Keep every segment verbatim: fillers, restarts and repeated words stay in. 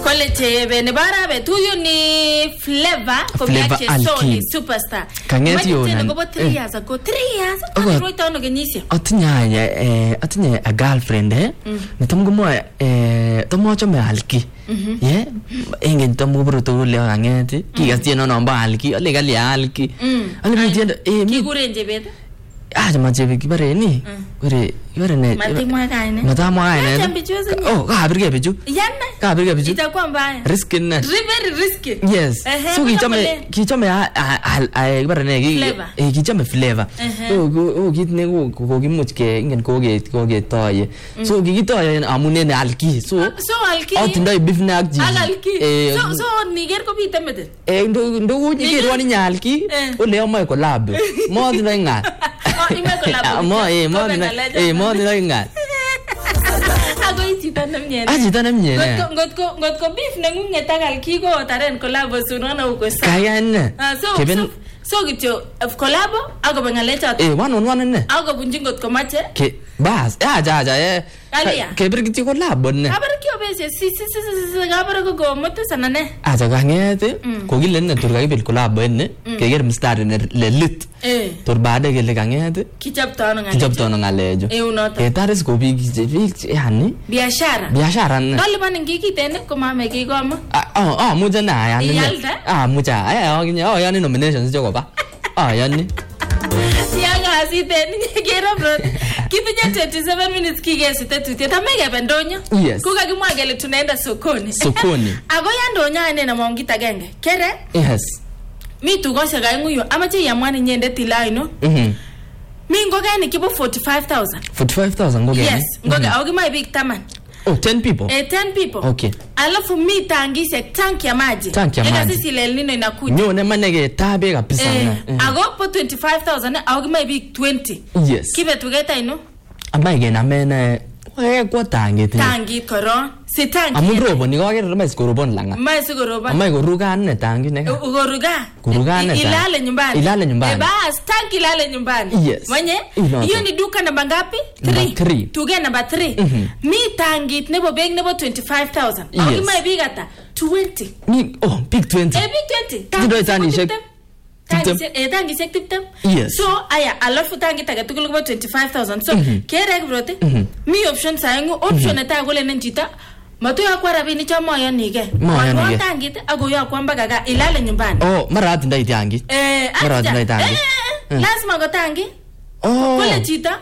Kole chebe ne barabe tuyu ni Flavor komiache Sony superstar. Kangeti yo nan. Ko three years ago, three years. Ko tono kenyisio. Atinya eh atinya a girlfriend eh. Nitamgo mo eh tomo chome alki. Yeah. Ingen tomo bruto le angeti. Ki gastino no ba alki, le gali alki. Ale mi tienda eh mi kurenje beta. Ah, jama jebe kibare ni. Kore yore ne. Mati mwa kaine. Mata mwa kaine. Oh, ka birge beju. Yanna. Ka birge beju. Itakuwa mbaya. Risk na. Very risky. Yes. So kichame kichame a kibare ne ki eh kichame flavor. Oh, oh kit ne ko ko kimuch ke ingen ko ke ko ke toye. So kikitoye amune ne alki. So so alki. Otindoi beef na akji. Alki. So so niger ko bitemete. Eh ndo ndo uji kirwani nyalki. Ole omoy collab. Mo dino nga. Mo eh mo eh mo dino nga. Ago itita namnyene. Ajita namnyene. Ngotko ngotko ngotko beef nangunge tagalki ko taren collab sunona uko sa. Kayan. So so gityo of collab ago bengaleta. Eh one on one ne. Ago bunjingot ko mache. Ke bas ja ja ja eh. Alia. Ke birgiti collab ne. Abar kyo bese si si si si gabar ko go moto sanane. Aja gangete ko gilen ne turga bil collab ne. Ke ger mstar ne le lit. Eh. Tur bade gele gangete. Kichap tono ngale. Kichap tono ngalejo. Eh unota. Ke taris ko bi bi yani. Biashara. Biashara ne. Dole man ngiki tene ko mame ki ko ma. Ah ah muja na yani. Ah muja. Eh oh oh yani nomination jogo ba. Ah yani. Sianga asite ni kera bro. Kipinya twenty-seven minutes kigesi tetu teta mega bendonyo. Yes. Kuka kimwagele tunaenda sokoni. Sokoni. Ago yandonya ene na mwongita genge. Kere? Yes. Mi tugosha ga nguyo amache ya mwani nyende tilaino. Mhm. Mi ngoga ni kibo forty-five thousand. forty-five thousand ngoga. Yes. Ngoga augi mai big taman. Oh, ten people. Eh, ten people. Okay. Alafu mi tangise tanki ya maji. Tanki ya maji. Eka sisi lelino inakuja. Nyo ne manege tabe kabisa na. Eh, ago po twenty-five thousand augi mai big twenty. Yes. Kibe tugeta ino? Amage na mena we kwa tangi ti. Tangi koron. Si tangi. Amundrobo ni kwa kero mais korobon langa. Mais korobon. Amai koruga ne tangi ne. Ugoruga. Kuruga ne. Ilale nyumbani. Ilale nyumbani. E bas tangi ilale nyumbani. Yes. Mwenye? Hiyo ni duka namba ngapi? three. three. Tuge namba three. Mi tangi nebo beg nebo twenty-five thousand. Yes. Augi mai bigata twenty. Mi oh big twenty. Eh big twenty. Tangi tani shek. Tangi se eh tangi sek tiptem. Yes. So aya alafu tangi taga tukulu kwa twenty-five thousand. So kere brote. Mi option saengu option eta gole nenjita. Matu ya kwa rabini cha moyo nige. Moyo nige. Tangi ago ya kwa mbaga ga ilale nyumbani. Oh, mara ati ndai tangi. Eh, mara ati ndai tangi. Lazima go tangi. Oh. Kule chita.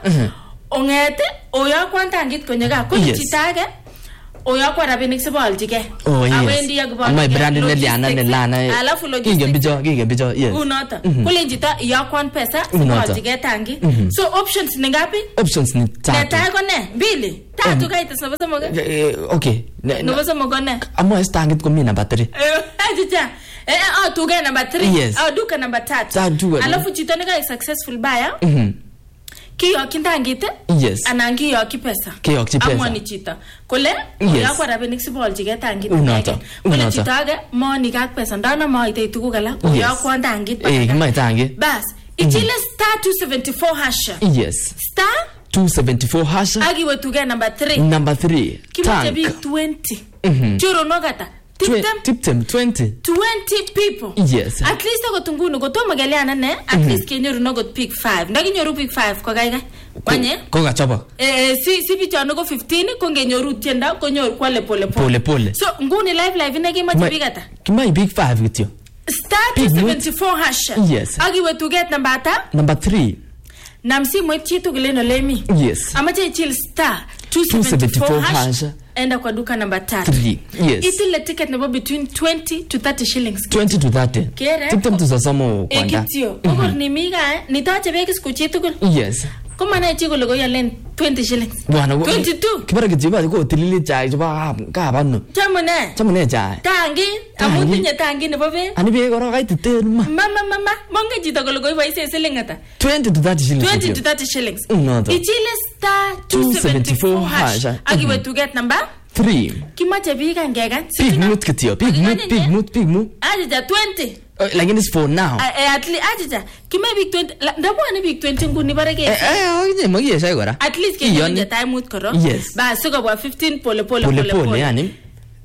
Ongete oya kwa tangi konyega. Kule chita ge. Oya kwa rabini sibo aljige. Oh yes. Awendi ya gbo. My brand ne liana ne lana. Alafu logistics. Kige bijo, kige bijo. Yes. Unota. Kule chita ya kwa pesa sibo aljige tangi. So options ni ngapi? Options ni tatu. Neta ko ne bili. Tatu kaita sababu moga. Okay. Noboso mogone. Amo stangit ko mina battery. Eh, ajicha. Eh, oh, tuge number three. Yes. Oh, duka number tatu. Tatu. Alafu chitone ka successful buyer. Mhm. Kiyo kintangite. Yes. Anangi yo kipesa. Kiyo kipesa. Amwani chita. Kole, yes. Ya kwa rabenik sibol jige tangite. Unata. Kole chitaga money ka pesa ndana mo ite ituku kala. Ya kwa tangite. Eh, kima tangi. Bas, ichile star two seventy-four hash. Yes. Star two seventy-four hash. Agi wetuge number three. Number three. Kima big twenty. Mhm. Churo nogata. Tiptem. Tiptem twenty. twenty people. Yes. At least I got to go to Magaliana ne. At least can you no got pick five. Nagin your pick five. Kogaiga. Wanye. Koga chapa. Eh si si picha no go fifteen. Konge nyoru tienda. Konyo kwale pole pole. Pole pole. So nguni live live inagi machibigata. Kima big five with you. Star two seventy-four hash. Yes. Agi we to get number ata. Number three. Namsi mwechi to gileno lemi. Yes. Amache chill star two seventy-four hash. Enda kwa duka number tatu. Three. Yes. Itile ticket number between twenty to thirty shillings. twenty to thirty. Kere. Tiptem tu sasomo kwanda. Ekitio. Ogor ni miga eh. Nitache beki skuchitu kul. Yes. Kuma na ichigo logo ya len twenty shillings. Bwana twenty-two. Kibara kijiba ko tilili chai joba ka banu. Chamune. Chamune chai. Tangi. Amuti nya tangi ne bobe. Ani be goro kai tete ma. Mama mama. Monga jita ko logo iwa ise selengata. twenty to thirty shillings. twenty to thirty shillings. No. Ichile star two seventy-four hash. Agi we to get number three. Kimache biga ngega. Big mood kitio. Big mood, big mood, big mood. Ajija twenty. Uh, like in is for now. Uh, at least ajija. Kime big twenty. Ndabu ane big twenty nguni barage. Eh eh, oje magi sai gora. At least ke nje time mood koro. Yes. Ba suga wa fifteen pole pole pole pole. Pole yani.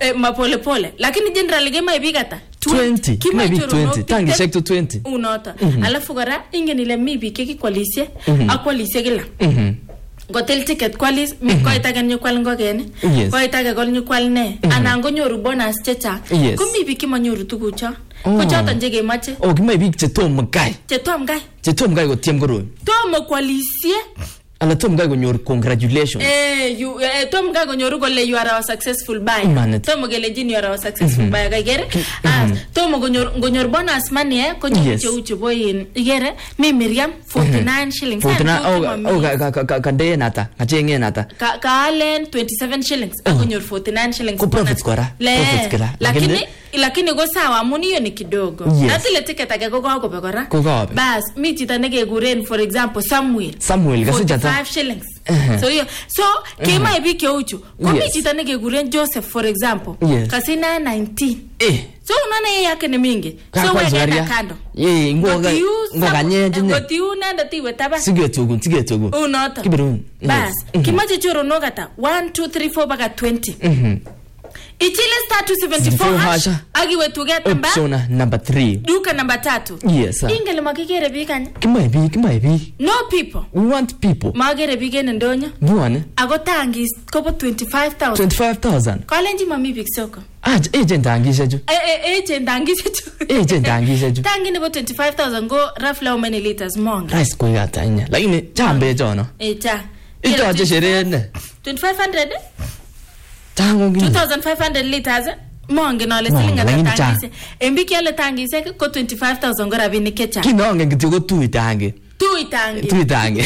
eh, mapole pole lakini generally game ipi kata twenty maybe twenty tangishek to twenty unota alafu kora ingen ile mi biik kikwalisie akwalisie kila gotel ticket kwalis mi koita kan nyokwal ngogen koita ke gol nyokwal ne anan konyoru bonus checha ko mi biik kimanyoru tugucho ko choton je gemache oh kimi biik che tom gai che tom gai che tom gai ko tiem koroi tom kwalisie ala tom gai konyoru congratulations eh you eh, tom gai konyoru kole you are a successful buyer tom gele jin you are a successful buyer ga gere ah tom konyoru konyoru bonus money eh ko che uche boy gere mi Miriam forty-nine shillings forty-nine oh oh ka ka de nata ka chenge nata ka ka len twenty-seven shillings akonyoru forty-nine shillings ko profits kora profits kora lakini lakini go sawa muni hiyo ni kidogo hata ile ticket yake go go kora bas mi chita nege guren for example Samuel Samuel gasija five shillings so hiyo so kema ibi ke uchu ko mi chita nege guren Joseph for example kasina nineteen eh so unaona yeye yake ni mingi so weka kando eh ngoga ngoga nyenje ne ngoti unaenda tiwe taba sige tugu sige tugu unota kibirun bas kimaje choro nogata one two three four baka twenty mhm Ichile star two seventy-four hash agiwe tugeta mba option number three duka number tatu yes sir ingele makigere bikanya kimai bi kimai bi no people we want people magere bigene ndonyo buone agotangi kobo twenty-five thousand twenty-five thousand kalenji mami biksoko aj agent angisha ju eh eh agent angisha ju agent angisha ju tangi nebo twenty-five thousand go roughly how many liters monga rice ko yata nya lakini chambe jono eh cha ito aje sherene twenty-five hundred tango two thousand five hundred liters monge no le silinga tangise embiki ale tangise ko twenty-five thousand go rabini kecha kinonge ngityo ko tu itange tu itange tu itange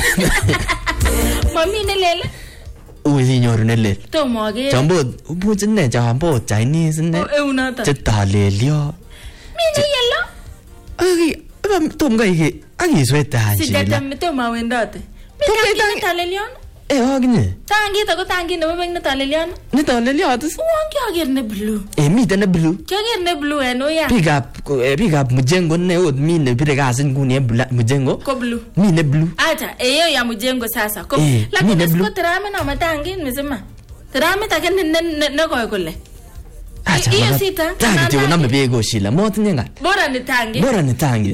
mami ne lele uzi nyoru ne lele to moge jambo ubuji ne jambo Chinese ne e unata che talelio mini yello agi am tom ga ige agi sweta si tata mito mawendote mi talelion eh agne tangi ta ko tangi ne beng ne talelion ne talelion tus wongi ager ne blue eh mi ne blue ager ne blue eno ya pick up pick up mujengo ne od mi ne bire gasin kuni mujengo ko blue mi ne blue acha eyo ya mujengo sasa ko lakini siko trame na matangi nimesema trame ta ken ne ne ko kole acha hiyo sita tangi tu na mbego shila mot nyenga bora ni tangi bora ni tangi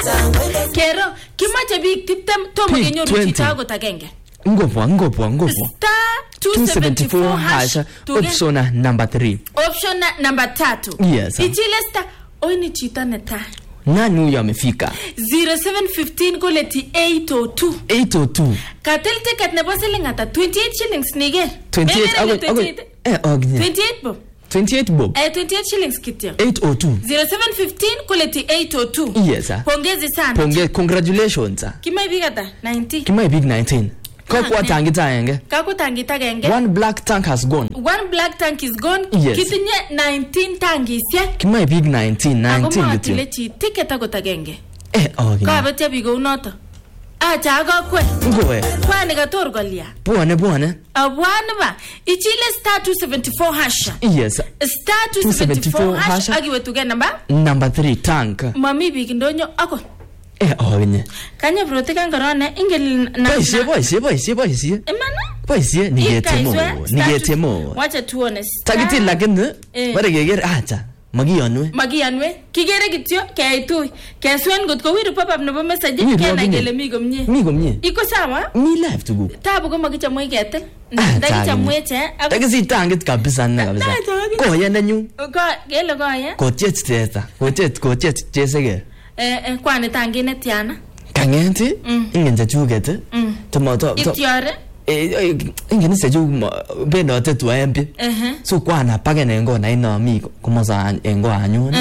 kero kimache big tiptem to magenyoru chitago tagenge Ngopo, ngopo, ngopo. Star two seventy-four hash. Option number three. Option number tatu. Yes. Ichile star. Oini chita neta. Nani huyo amefika? zero seven fifteen koleti eight oh two. eight oh two. Katel ticket nebo selling ata twenty-eight shillings nige. twenty-eight. Ago, ago. Eh, ogne. twenty-eight bob. twenty-eight bob. Eh, twenty-eight shillings kityo. eight oh two. zero seven fifteen koleti eight oh two. Yes, sir. Pongezi sana. Ponge, congratulations, sir. Kima ibigata? nineteen. Kima ibig nineteen. Kwa tangi tangenge. Kako tangi tangenge. One black tank has gone. One black tank is gone. Yes. Kitinye nineteen tangi isye. Kima big nineteen, nineteen gitu. Ako matile chi ticket ako tagenge. Eh, oh. Kwa betia bigo unoto. Acha ako kwe. Ngowe. Kwa ni gator golia. Buone buone. Abwane ba. Ichile star two seventy-four hash. Yes. Star two seventy-four hash. Agiwe tuge number? Number three tank. Mami big ndonyo ako. Eh, ogne. Kanya brote kan korone ingel na. Boisie boisie boisie boisie. Emana? Boisie nigetemo. Nigetemo. Wacha tuone. Tagiti lakini bare geger acha. Magiyonwe. Magiyonwe. Kigere kityo kaitu. Keswen got ko wiru pop up nebo message kena gele mi komnye. Mi komnye. Iko sawa? Mi live tugu. Tabu ko magichamo igete. Ndagichamo eche. Tagisi tangit kabisa na kabisa. Ko yenda nyu. Ko gele ko ya. Ko chet teta. Ko chet ko chet chesege. Eh eh kwani tangi netiana kangenti ingen chachugete tomato ityore eh ingen seju beno tetu ambi so kwana pagene ngo na ino mi komosa engo anyun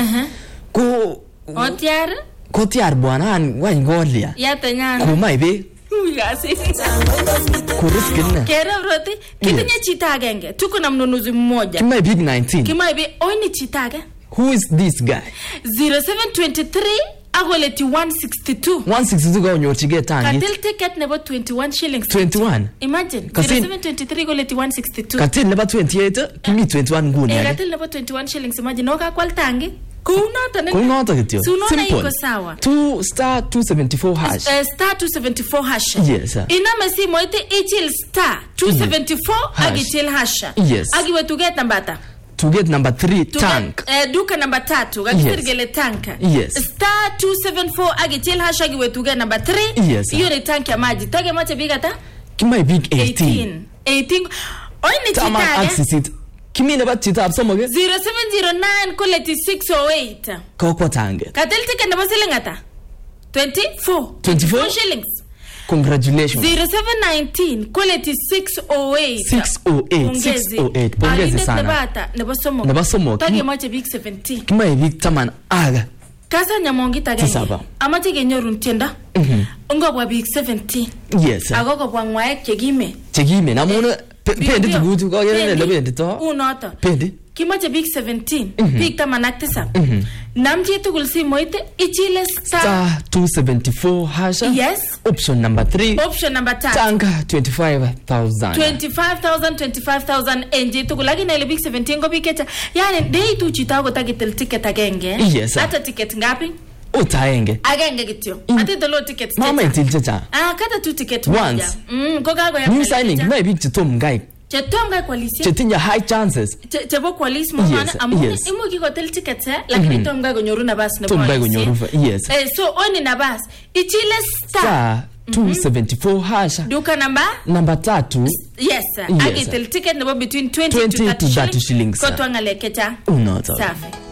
ko otiar ko tiar bwana an wa ngolia yata nyana ko maibe uyasi kuruskina kero roti kitinye chita agenge tuko na mnunuzi mmoja kimai big nineteen kimai be oni chita aga who is this guy zero seven two three agoleti one sixty-two one sixty-two go nyorchige tangi katil ticket nebo twenty-one shillings twenty-one imagine zero seven two three goleti one sixty-two katil nebo twenty-eight kimi twenty-one nguni eh katil nebo twenty-one shillings imagine oka kwal tangi kunoto ne kunoto kityo simple sawa two star two seventy-four hash uh, star two seventy-four hash yes sir ina mesi moite ichil star two seventy-four agichil hash yes agiwe tuget nambata tuget number three tank. Eh, duka number tatu kakisir gele tanka. Yes. Star two seven four agichil hashtag we tuget number three. Yes. Hiyo ni tank ya maji. Tage mache big ta? Kimai big eighteen. eighteen. Oi ni Tama access. Kimi na bat chita absomo ge? zero seven zero nine koleti six oh eight. Kokwa tange. Katel ticket number silingata? twenty-four. twenty-four shillings. Congratulations. zero seven nineteen quality six oh eight. six oh eight. six oh eight. Pongezi sana. Nebata nebosomo. Nebosomo. Tage mache big seventeen. Kima big taman aga. Kasa nyamongi tage. Tisaba. Amache genyoru ntienda. Mhm. Ngobwa big seventeen. Yes. Agogo bwa ngwaek chegime. Chegime namuna pendi tugutu ko yene le pendi to. Unoto. Pendi. Kimache big seventeen. Big taman ak tisab. Mhm. Namji tugul simoite ichile star two seventy-four hasha. Yes. Option number three. Option number three. Tanka twenty-five thousand. twenty-five thousand, twenty-five thousand enje tugul lakini ile big seventeen go biketa. Yani dei tu chitago tagitel ticket agenge. Yes. Hata ticket ngapi? Utaenge. Agenge kityo. Ati dolo tickets. Mama itilje cha. Ah, kata tu ticket once. Mm, ko gago ya. New signing mai big chitom ngai. Chetonga quality. Chetinya high chances. Chebo quality mo mana amu imu kiko tel ticket eh lakini tonga go nyoru na bas na boy. Tonga go nyoru. Yes. Eh so oni na bas. Ichile star two seventy-four hasha. Duka number number tatu. Yes. Agi tel ticket na between twenty to thirty shillings. Ko twanga lekecha. Uno. Safi.